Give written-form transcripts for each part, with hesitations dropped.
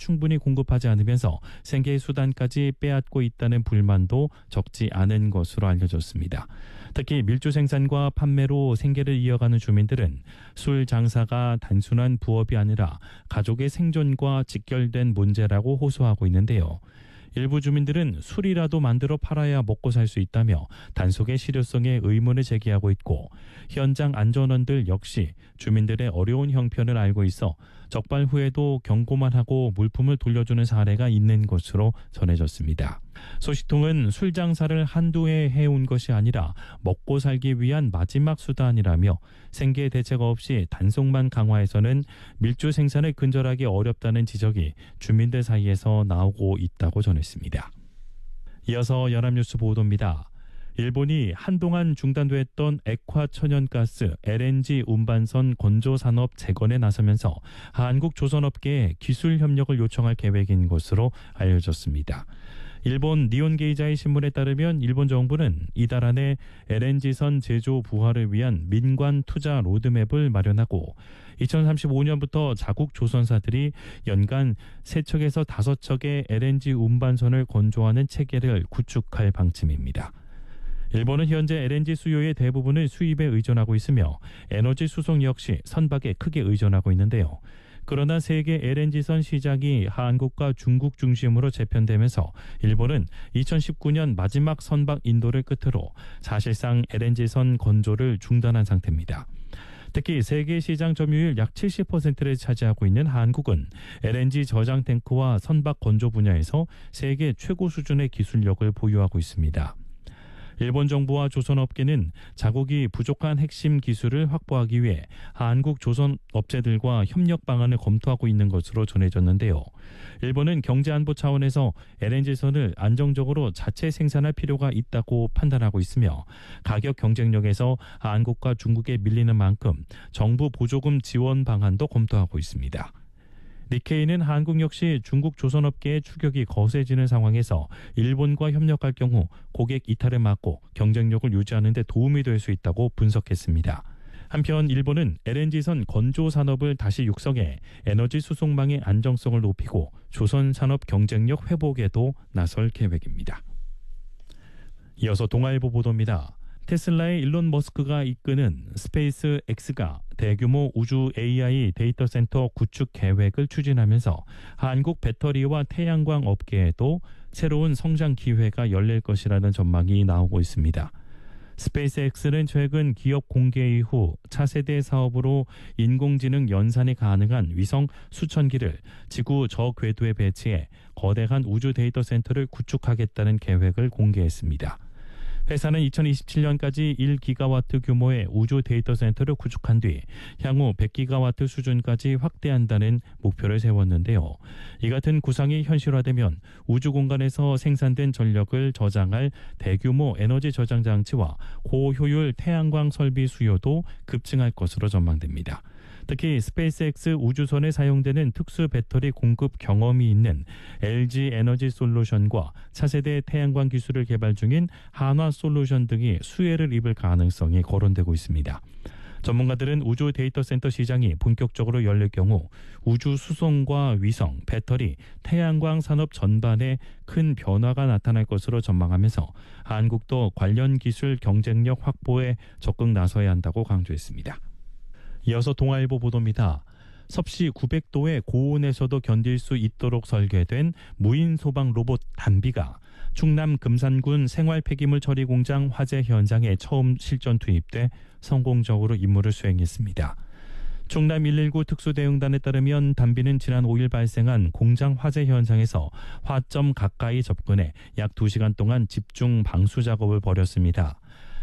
충분히 공급하지 않으면서 생계 수단까지 빼앗고 있다는 불만도 적지 않은 것으로 알려졌습니다. 특히 밀주 생산과 판매로 생계를 이어가는 주민들은 술 장사가 단순한 부업이 아니라 가족의 생존과 직결된 문제라고 호소하고 있는데요. 일부 주민들은 술이라도 만들어 팔아야 먹고 살 수 있다며 단속의 실효성에 의문을 제기하고 있고, 현장 안전원들 역시 주민들의 어려운 형편을 알고 있어 적발 후에도 경고만 하고 물품을 돌려주는 사례가 있는 것으로 전해졌습니다. 소식통은 술 장사를 한두 해 해온 것이 아니라 먹고 살기 위한 마지막 수단이라며 생계 대책 없이 단속만 강화해서는 밀주 생산을 근절하기 어렵다는 지적이 주민들 사이에서 나오고 있다고 전했습니다. 이어서 연합뉴스 보도입니다. 일본이 한동안 중단됐던 액화 천연가스 LNG 운반선 건조산업 재건에 나서면서 한국 조선업계에 기술 협력을 요청할 계획인 것으로 알려졌습니다. 일본 니혼게이자이 신문에 따르면 일본 정부는 이달 안에 LNG선 제조 부활을 위한 민관 투자 로드맵을 마련하고 2035년부터 자국 조선사들이 연간 3척에서 5척의 LNG 운반선을 건조하는 체계를 구축할 방침입니다. 일본은 현재 LNG 수요의 대부분을 수입에 의존하고 있으며 에너지 수송 역시 선박에 크게 의존하고 있는데요. 그러나 세계 LNG선 시장이 한국과 중국 중심으로 재편되면서 일본은 2019년 마지막 선박 인도를 끝으로 사실상 LNG선 건조를 중단한 상태입니다. 특히 세계 시장 점유율 약 70%를 차지하고 있는 한국은 LNG 저장 탱크와 선박 건조 분야에서 세계 최고 수준의 기술력을 보유하고 있습니다. 일본 정부와 조선업계는 자국이 부족한 핵심 기술을 확보하기 위해 한국 조선업체들과 협력 방안을 검토하고 있는 것으로 전해졌는데요. 일본은 경제안보 차원에서 LNG선을 안정적으로 자체 생산할 필요가 있다고 판단하고 있으며 가격 경쟁력에서 한국과 중국에 밀리는 만큼 정부 보조금 지원 방안도 검토하고 있습니다. 니케이는 한국 역시 중국 조선업계의 추격이 거세지는 상황에서 일본과 협력할 경우 고객 이탈을 막고 경쟁력을 유지하는 데 도움이 될 수 있다고 분석했습니다. 한편 일본은 LNG선 건조 산업을 다시 육성해 에너지 수송망의 안정성을 높이고 조선 산업 경쟁력 회복에도 나설 계획입니다. 이어서 동아일보 보도입니다. 테슬라의 일론 머스크가 이끄는 스페이스 X가 대규모 우주 AI 데이터 센터 구축 계획을 추진하면서 한국 배터리와 태양광 업계에도 새로운 성장 기회가 열릴 것이라는 전망이 나오고 있습니다. 스페이스X는 최근 기업 공개 이후 차세대 사업으로 인공지능 연산이 가능한 위성 수천 기를 지구 저궤도에 배치해 거대한 우주 데이터 센터를 구축하겠다는 계획을 공개했습니다. 회사는 2027년까지 1기가와트 규모의 우주 데이터 센터를 구축한 뒤 향후 100기가와트 수준까지 확대한다는 목표를 세웠는데요. 이 같은 구상이 현실화되면 우주 공간에서 생산된 전력을 저장할 대규모 에너지 저장 장치와 고효율 태양광 설비 수요도 급증할 것으로 전망됩니다. 특히 스페이스X 우주선에 사용되는 특수 배터리 공급 경험이 있는 LG 에너지 솔루션과 차세대 태양광 기술을 개발 중인 한화 솔루션 등이 수혜를 입을 가능성이 거론되고 있습니다. 전문가들은 우주 데이터 센터 시장이 본격적으로 열릴 경우 우주 수송과 위성, 배터리, 태양광 산업 전반에 큰 변화가 나타날 것으로 전망하면서 한국도 관련 기술 경쟁력 확보에 적극 나서야 한다고 강조했습니다. 이어서 동아일보 보도입니다. 섭씨 900도의 고온에서도 견딜 수 있도록 설계된 무인 소방 로봇 단비가 충남 금산군 생활 폐기물 처리 공장 화재 현장에 처음 실전 투입돼 성공적으로 임무를 수행했습니다. 충남 119 특수대응단에 따르면 단비는 지난 5일 발생한 공장 화재 현장에서 화점 가까이 접근해 약 2시간 동안 집중 방수 작업을 벌였습니다.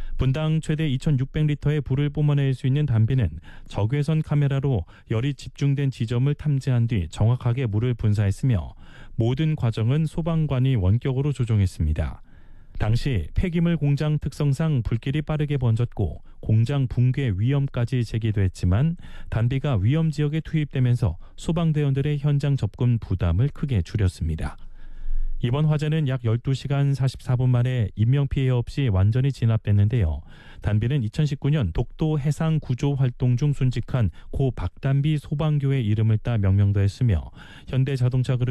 분당 최대 2,600리터의 불을 뿜어낼 수 있는 단비는 적외선 카메라로 열이 집중된 지점을 탐지한 뒤 정확하게 물을 분사했으며 모든 과정은 소방관이 원격으로 조종했습니다. 당시 폐기물 공장 특성상 불길이 빠르게 번졌고 공장 붕괴 위험까지 제기됐지만 단비가 위험 지역에 투입되면서 소방대원들의 현장 접근 부담을 크게 줄였습니다. 이번 화재는 약 12시간 44분 만에 인명피해 없이 완전히 진압됐는데요. 단비는 2019년 독도 해상 구조 활동 중 순직한 고 박단비 소방교의 이름을 따 명명도 했으며 현대자동차 그룹